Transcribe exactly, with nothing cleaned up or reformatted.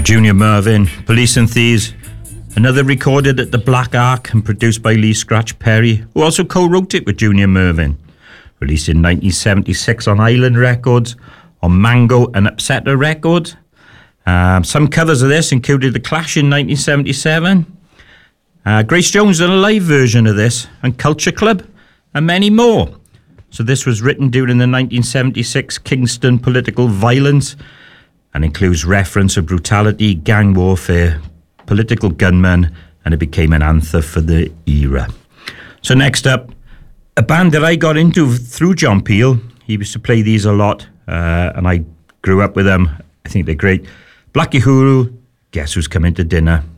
Junior Murvin, Police and Thieves. Another recorded at the Black Ark and produced by Lee Scratch Perry, who also co-wrote it with Junior Murvin. Released in nineteen seventy-six on Island Records, on Mango and Upsetter Records. Um, some covers of this included The Clash in nineteen seventy-seven. Uh, Grace Jones did a live version of this, and Culture Club, and many more. So this was written during the nineteen seventy-six Kingston political violence and includes reference of brutality, gang warfare, political gunmen, and it became an anthem for the era. So next up, a band that I got into through John Peel. He used to play these a lot, uh, and I grew up with them. I think they're great. Black Uhuru, Guess Who's Coming to Dinner?